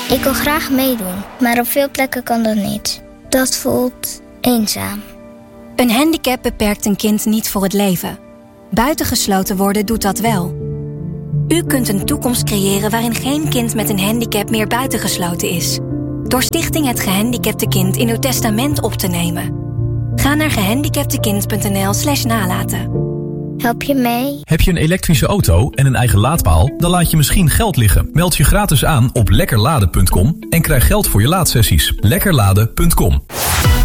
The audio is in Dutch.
Ik wil graag meedoen, maar op veel plekken kan dat niet. Dat voelt eenzaam. Een handicap beperkt een kind niet voor het leven. Buitengesloten worden doet dat wel. U kunt een toekomst creëren waarin geen kind met een handicap meer buitengesloten is. Door Stichting Het Gehandicapte Kind in uw testament op te nemen. Ga naar gehandicaptekind.nl/nalaten. Help je mee? Heb je een elektrische auto en een eigen laadpaal? Dan laat je misschien geld liggen. Meld je gratis aan op lekkerladen.com en krijg geld voor je laadsessies. Lekkerladen.com